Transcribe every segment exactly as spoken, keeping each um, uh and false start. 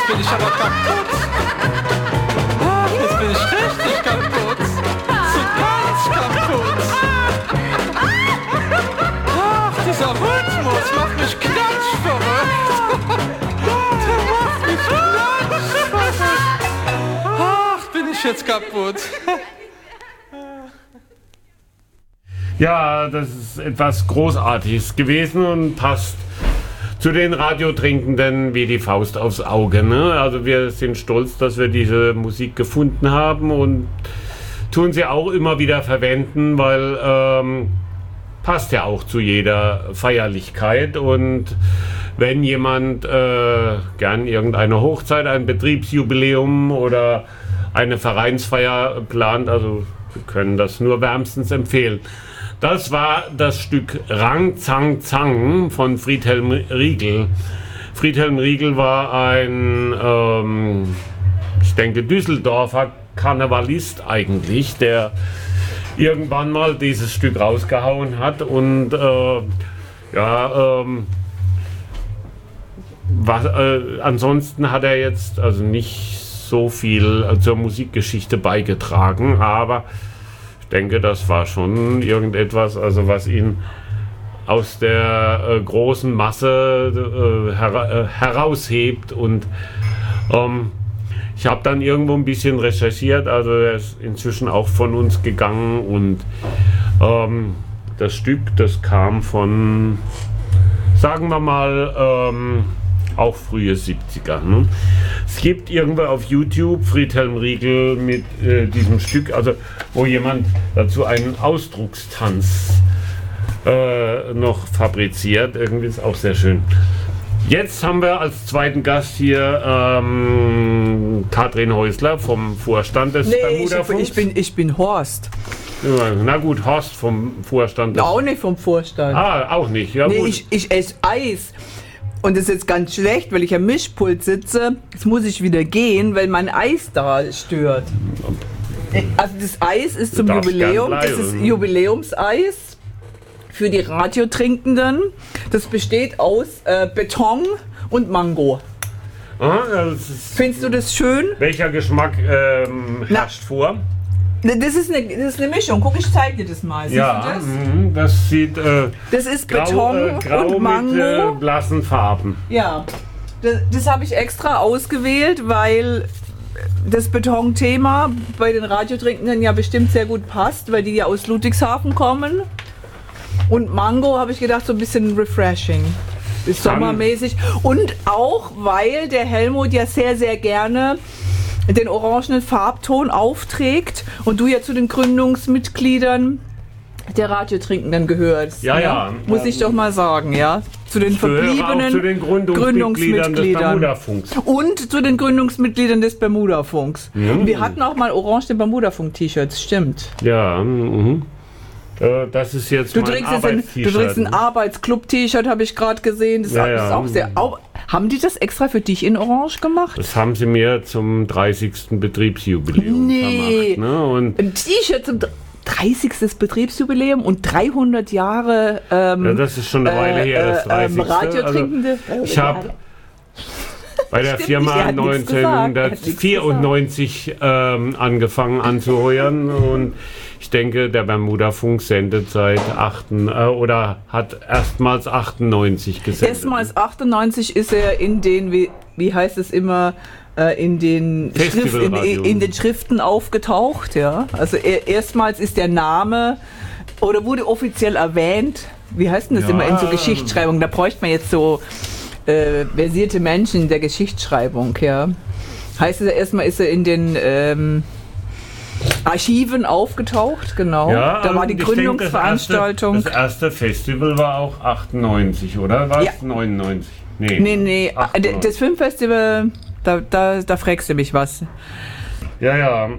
jetzt bin ich aber kaputt. Ach, jetzt bin ich richtig kaputt. So ganz kaputt. Ach, dieser Rhythmus macht mich knatschverrückt. Der macht mich knatschverrückt. Ach, bin ich jetzt kaputt. Ja, das ist etwas Großartiges gewesen und passt zu den Radiotrinkenden wie die Faust aufs Auge. Ne? Also wir sind stolz, dass wir diese Musik gefunden haben und tun sie auch immer wieder verwenden, weil ähm, passt ja auch zu jeder Feierlichkeit. Und wenn jemand äh, gern irgendeine Hochzeit, ein Betriebsjubiläum oder eine Vereinsfeier plant, also wir können das nur wärmstens empfehlen. Das war das Stück Rang Zang Zang von Friedhelm Riegel. Friedhelm Riegel war ein, ähm, ich denke, Düsseldorfer Karnevalist eigentlich, der irgendwann mal dieses Stück rausgehauen hat und äh, ja, ähm, was, äh, ansonsten hat er jetzt also nicht so viel äh, zur Musikgeschichte beigetragen, aber ich denke, das war schon irgendetwas, also was ihn aus der äh, großen Masse äh, her äh, heraushebt. Und ähm, ich habe dann irgendwo ein bisschen recherchiert, also er ist inzwischen auch von uns gegangen und ähm, das Stück, das kam von, sagen wir mal, ähm, auch frühe siebziger. Ne? Es gibt irgendwo auf YouTube Friedhelm Riegel mit äh, diesem Stück, also wo jemand dazu einen Ausdruckstanz äh, noch fabriziert. Irgendwie ist auch sehr schön. Jetzt haben wir als zweiten Gast hier ähm, Katrin Häusler vom Vorstand des nee, Bermudafunks. Ich, ich, bin, ich bin Horst. Na gut, Horst vom Vorstand des... Auch nicht vom Vorstand. Ah, auch nicht. Ja, nee, gut. ich, ich esse Eis. Und das ist jetzt ganz schlecht, weil ich am Mischpult sitze. Jetzt muss ich wieder gehen, weil mein Eis da stört. Also das Eis ist zum Jubiläum. Das ist Jubiläumseis für die Radiotrinkenden. Das besteht aus äh, Beton und Mango. Ah, das ist, findest du das schön? Welcher Geschmack ähm, herrscht vor? Das ist, eine, das ist eine Mischung. Guck, ich zeige dir das mal. Siehst ja, du das? Mh, das sieht äh, das ist grau, Beton äh, grau und Mango. Mit äh, blassen Farben. Ja, das, das habe ich extra ausgewählt, weil das Beton-Thema bei den Radiotrinkenden ja bestimmt sehr gut passt, weil die ja aus Ludwigshafen kommen. Und Mango habe ich gedacht, so ein bisschen refreshing. Ist sommermäßig. Und auch, weil der Helmut ja sehr, sehr gerne den orangenen Farbton aufträgt und du ja zu den Gründungsmitgliedern der Radiotrinkenden gehörst. Ja, ne? ja. Muss ich doch mal sagen, ja. Zu den ich verbliebenen auch zu den Gründungsmitgliedern, Gründungsmitgliedern des Bermudafunks. Und zu den Gründungsmitgliedern des Bermudafunks. Mhm. Wir hatten auch mal orange Bermudafunk-T-Shirts, stimmt. Ja, mhm. äh, das ist jetzt du mein trägst jetzt ein, Du trägst ein Arbeitsclub-T-Shirt, habe ich gerade gesehen. Das ja, ist ja. auch sehr... Auch, haben die das extra für dich in Orange gemacht? Das haben sie mir zum dreißigsten Betriebsjubiläum nee. gemacht. Ne? Und ein T-Shirt zum dreißigsten Betriebsjubiläum und dreihundert Jahre ähm, ja, das ist schon eine Weile her, das dreißigste. Ähm, Radiotrinkende. Also, ich habe bei der Stimmt Firma nicht, neunzehnhundertvierundneunzig ähm, angefangen anzuheuern und ich denke, der Bermudafunk sendet seit achten, äh, oder hat erstmals achtundneunzig gesendet. Erstmals achtundneunzig ist er in den, wie, wie heißt es immer, äh, in, den Schrift, in, in den Schriften aufgetaucht. Ja? Also er, erstmals ist der Name oder wurde offiziell erwähnt. Wie heißt denn das ja. immer in so Geschichtsschreibung? Da bräuchte man jetzt so äh, versierte Menschen in der Geschichtsschreibung. Ja? Heißt es, erstmal ist er in den... Ähm, Archiven aufgetaucht, genau. Ja, da war die Gründungsveranstaltung. Denke, das, erste, das erste Festival war auch achtundneunzig, oder? War es ja. neunundneunzig? Nee, nee, nee. achtundneunzig. Das Filmfestival, da, da, da fragst du mich was. Ja, ja.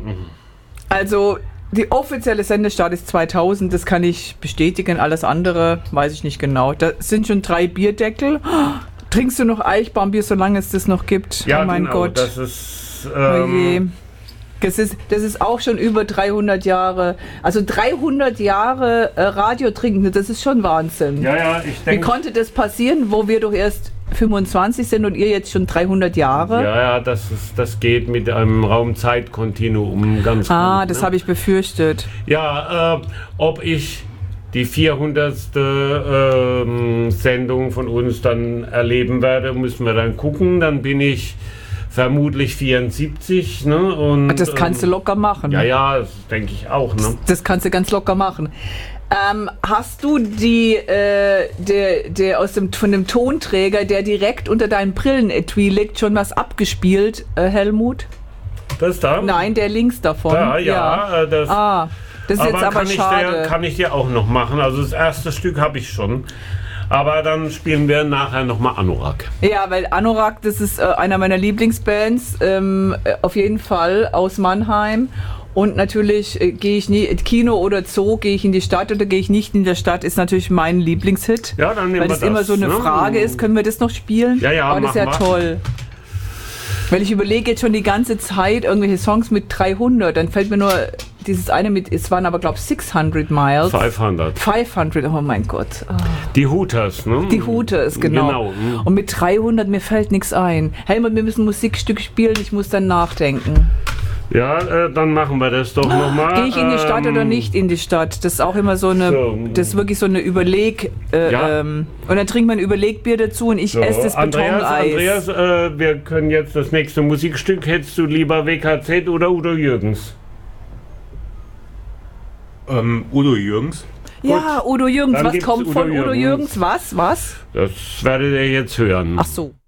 Also, die offizielle Sendestart ist zweitausend, das kann ich bestätigen. Alles andere weiß ich nicht genau. Da sind schon drei Bierdeckel. Trinkst du noch Eichbaumbier, solange es das noch gibt? Ja, oh mein genau, Gott. Das ist... Ähm, oh Das ist, das ist auch schon über dreihundert Jahre, also dreihundert Jahre äh, Radiotrinkende, das ist schon Wahnsinn. Ja, ja, ich denke... Wie konnte das passieren, wo wir doch erst fünfundzwanzig sind und ihr jetzt schon dreihundert Jahre. Ja, ja, das, ist, das geht mit einem Raum-Zeit-Kontinuum ganz Ah, gut. das ne? habe ich befürchtet. Ja, äh, ob ich die vierhundertste Ähm, Sendung von uns dann erleben werde, müssen wir dann gucken. Dann bin ich vermutlich vierundsiebzig. Ne? Und, Das kannst du ähm, locker machen. Ja, ja, das denke ich auch. Ne? Das kannst du ganz locker machen. Ähm, hast du die, äh, der, der aus dem, von dem Tonträger, der direkt unter deinem Brillenetui liegt, schon was abgespielt, äh, Helmut? Das da? Nein, der links davon. Ja, ja. äh, Das, Ah, das ist aber jetzt aber kann, ich schade. dir, kann ich dir auch noch machen. Also das erste Stück habe ich schon. Aber dann spielen wir nachher nochmal Anorak. Ja, weil Anorak, das ist äh, einer meiner Lieblingsbands, ähm, äh, auf jeden Fall aus Mannheim. Und natürlich äh, gehe ich nie, Kino oder Zoo, gehe ich in die Stadt oder gehe ich nicht in die Stadt, ist natürlich mein Lieblingshit. Ja, dann nehmen weil wir das immer so eine ne? Frage ist, können wir das noch spielen? Ja, ja, oh, das ist ja machen wir. toll. Weil ich überlege jetzt schon die ganze Zeit irgendwelche Songs mit dreihundert, dann fällt mir nur dieses eine mit, es waren aber glaube ich sechshundert Miles. fünfhundert. fünfhundert, oh mein Gott. Oh. Die Hooters, ne? Die Hooters, genau. Genau. hm. Und mit dreihundert, mir fällt nichts ein. Helmut, wir müssen ein Musikstück spielen, ich muss dann nachdenken. Ja, äh, dann machen wir das doch nochmal. Gehe ich in die Stadt ähm, oder nicht in die Stadt? Das ist auch immer so eine, so. das ist wirklich so eine Überleg... Äh, Ja. ähm, und dann trinkt man ein Überlegbier dazu und ich So, esse das Andreas, Betoneis. Andreas äh, wir können jetzt das nächste Musikstück. Hättest du lieber W K Z oder Udo Jürgens? Ähm, Udo Jürgens. Ja, Udo Jürgens. Dann Was gibt's kommt Udo von Udo Jürgens. Jürgens? Was? Was? Das werdet ihr jetzt hören. Ach so.